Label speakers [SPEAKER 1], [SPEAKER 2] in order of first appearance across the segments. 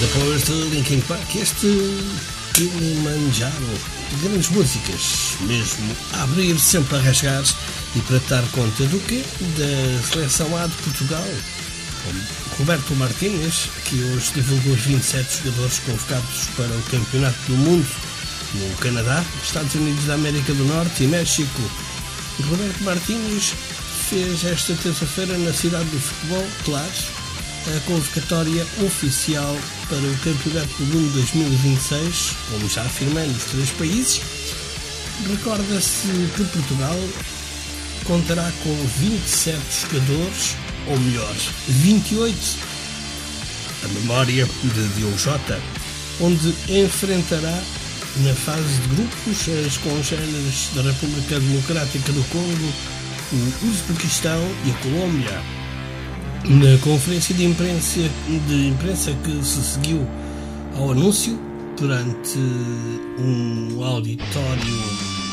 [SPEAKER 1] Depois de Linkin Park, este Kilimanjaro, grandes músicas, mesmo a abrir, sempre a rasgar, e para dar conta do quê? Da seleção A de Portugal, com Roberto Martínez, que hoje divulgou os 27 jogadores convocados para o Campeonato do Mundo no Canadá, Estados Unidos da América do Norte e México. Roberto Martínez fez esta terça-feira na cidade do futebol, claro, a convocatória oficial para o Campeonato do Mundo 2026, como já afirmei nos 3 países. Recorda-se que Portugal contará com 27 jogadores, ou melhor, 28, a memória de Diogo Jota, onde enfrentará na fase de grupos as congêneres da República Democrática do Congo, o Uzbequistão e a Colômbia. Na conferência de imprensa que se seguiu ao anúncio, durante um auditório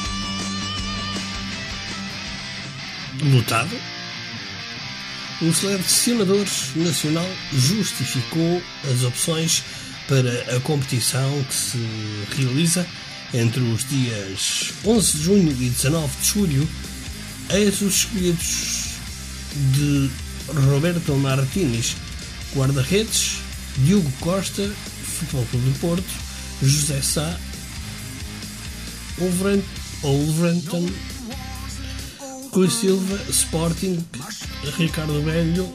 [SPEAKER 1] lotado, o selecionador nacional justificou as opções para a competição que se realiza entre os dias 11 de junho e 19 de julho. Eis os escolhidos de Roberto Martínez: guarda-redes, Diogo Costa, Futebol Clube do Porto, José Sá, Wolverhampton, Rui Silva, Sporting, Ricardo Velho,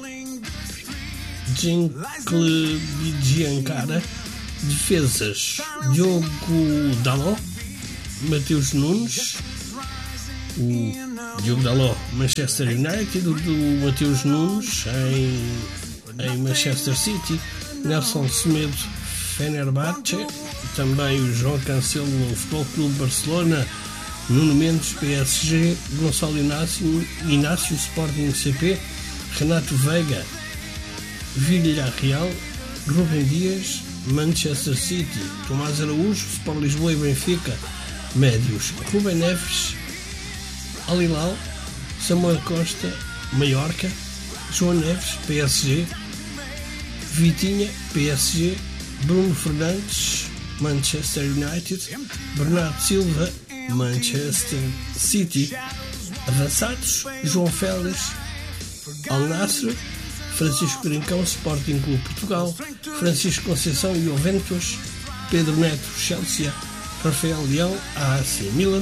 [SPEAKER 1] Giancara. Defesas: Diogo Dalot, Mateus Nunes, o Diogo Dalot, Manchester United, do Mateus Nunes em Manchester City, Nelson Semedo, Fenerbahçe, também o João Cancelo no Futebol Clube Barcelona, Nuno Mendes, PSG, Gonçalo Inácio, Sporting CP, Renato Veiga, Villarreal, Rubem Dias, Manchester City, Tomás Araújo, Sport Lisboa e Benfica. Médios: Rubem Neves, Al Hilal, Samuel Costa, Mallorca, João Neves, PSG, Vitinha, PSG, Bruno Fernandes, Manchester United, Bernardo Silva, Manchester City. Avançados: João Félix, Al Nassr, Francisco Trincão, Sporting Clube Portugal, Francisco Conceição, Juventus, Pedro Neto, Chelsea, Rafael Leão, AC Milan,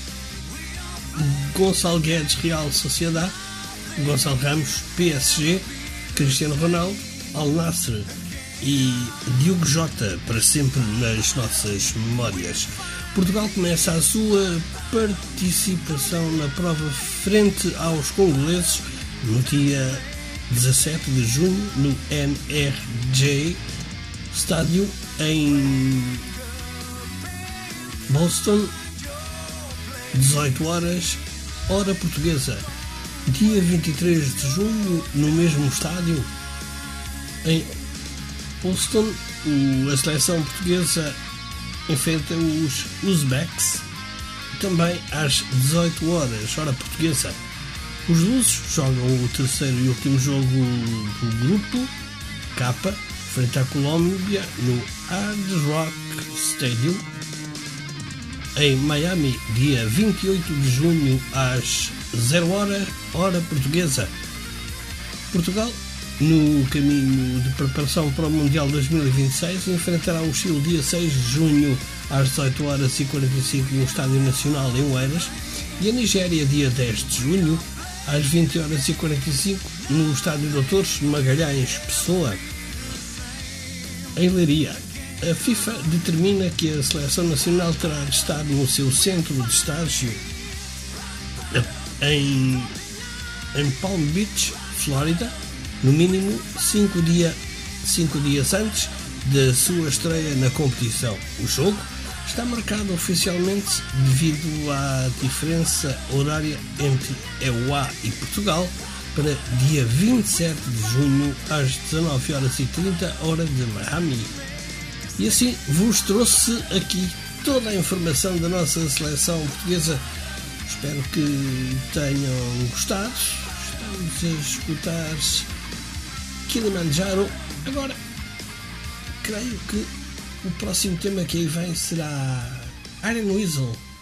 [SPEAKER 1] Gonçalo Guedes, Real Sociedade, Gonçalo Ramos, PSG, Cristiano Ronaldo, Al Nassr e Diogo Jota, para sempre nas nossas memórias. Portugal começa a sua participação na prova frente aos congoleses no dia 17 de junho no NRJ Stadium em Boston, 18 horas, hora portuguesa. Dia 23 de junho, no mesmo estádio, em Boston, a seleção portuguesa enfrenta os Uzbeks, também às 18 horas, hora portuguesa. Os lusos jogam o terceiro e último jogo do grupo K, frente à Colômbia, no Hard Rock Stadium, em Miami, dia 28 de junho, às 0 horas, hora portuguesa. Portugal, no caminho de preparação para o Mundial 2026, enfrentará o Chile dia 6 de junho, às 18 horas e 45 no Estádio Nacional em Oeiras, e a Nigéria, dia 10 de junho, às 20 horas e 45 no Estádio Doutores Magalhães Pessoa, em Leiria. A FIFA determina que a seleção nacional terá de estar no seu centro de estágio em Palm Beach, Flórida, no mínimo 5 dias antes da sua estreia na competição. O jogo está marcado oficialmente, devido à diferença horária entre EUA e Portugal, para dia 27 de junho às 19 horas e 30 hora de Miami. E assim vos trouxe aqui toda a informação da nossa seleção portuguesa. Espero que tenham gostado. Estamos a escutar Kilimanjaro. Agora creio que o próximo tema que aí vem será Iron Weasel